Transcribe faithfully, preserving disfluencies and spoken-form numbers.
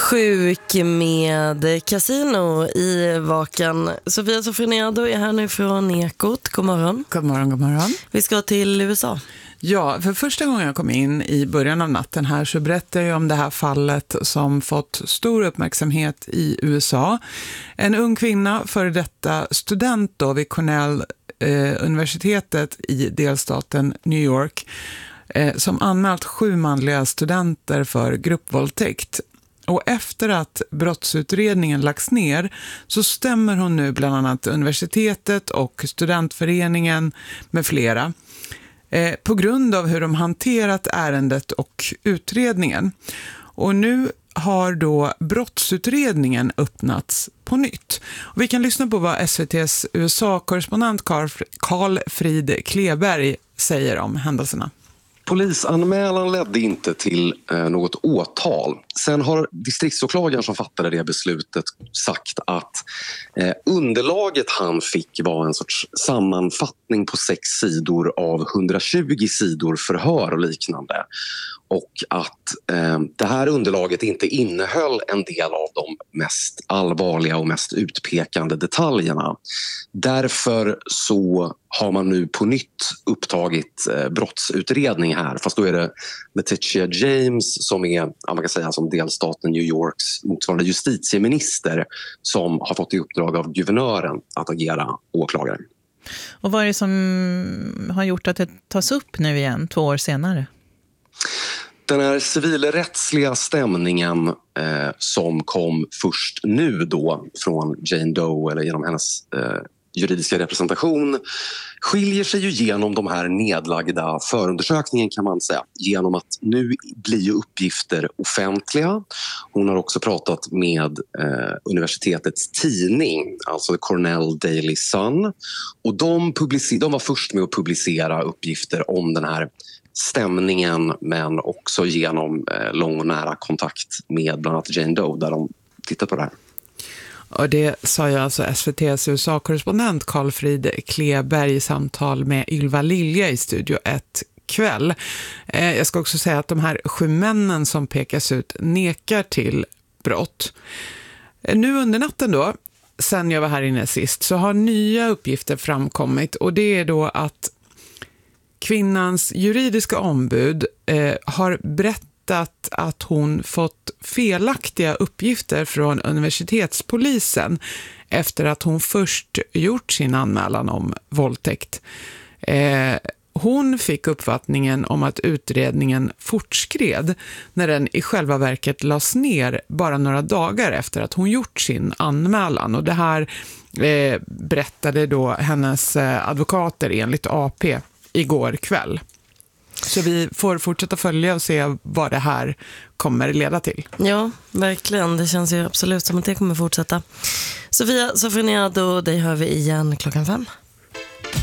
sjuk med kasino i vakan. Sofia Sofreniado är här nu från Ekot. God morgon. God morgon, god morgon. Vi ska till U S A. Ja, för första gången jag kom in i början av natten här så berättade jag om det här fallet som fått stor uppmärksamhet i U S A. En ung kvinna, före detta student då vid Cornell eh, universitetet i delstaten New York, eh, som anmält sju manliga studenter för gruppvåldtäkt. Och efter att brottsutredningen lagts ner så stämmer hon nu bland annat universitetet och studentföreningen med flera eh, på grund av hur de hanterat ärendet och utredningen. Och nu har då brottsutredningen öppnats på nytt. Och vi kan lyssna på vad S V T:s U S A-korrespondent Carl Frid Kleberg säger om händelserna. Polisanmälan ledde inte till eh, något åtal. Sen har distriktsåklagaren som fattade det beslutet sagt att eh, underlaget han fick var en sorts sammanfattning på sex sidor av hundratjugo sidor förhör och liknande. Och att eh, det här underlaget inte innehöll en del av de mest allvarliga och mest utpekande detaljerna. Därför så har man nu på nytt upptagit eh, brottsutredning här. Fast då är det Letitia James som är, man kan säga, som delstaten New Yorks motsvarande justitieminister som har fått i uppdrag av guvernören att agera åklagare. Och vad är det som har gjort att det tas upp nu igen, två år senare? Den här civilrättsliga stämningen eh, som kom först nu då från Jane Doe eller genom hennes eh, juridiska representation skiljer sig ju genom de här nedlagda förundersökningen, kan man säga, genom att nu blir ju uppgifter offentliga. Hon har också pratat med eh, universitetets tidning, alltså Cornell Daily Sun, och de, publicer- de var först med att publicera uppgifter om den här stämningen, men också genom eh, lång och nära kontakt med bland annat Jane Doe där de tittar på det här. Och det sa ju alltså S V T:s U S A-korrespondent Carl Frid Kleberg i samtal med Ylva Lilja i Studio ett kväll. Eh, jag ska också säga att de här sju männen som pekas ut nekar till brott. Eh, nu under natten då, sen jag var här inne sist, så har nya uppgifter framkommit, och det är då att kvinnans juridiska ombud eh, har berättat att hon fått felaktiga uppgifter från universitetspolisen efter att hon först gjort sin anmälan om våldtäkt. Eh, hon fick uppfattningen om att utredningen fortskred när den i själva verket lades ner bara några dagar efter att hon gjort sin anmälan. Och det här eh, berättade då hennes eh, advokater enligt A P igår kväll. Så vi får fortsätta följa och se vad det här kommer leda till. Ja, verkligen. Det känns ju absolut som att det kommer fortsätta. Sofia Sofreniado, dig hör vi igen klockan fem.